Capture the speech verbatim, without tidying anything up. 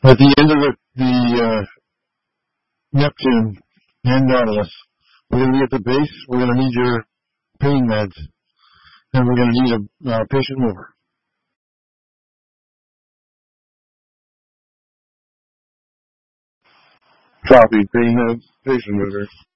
At the end of the, the uh, Neptune and Nautilus, we're going to be at the base. We're going to need your pain meds, and we're going to need a uh, patient mover. Copy. Pain meds, patient mover.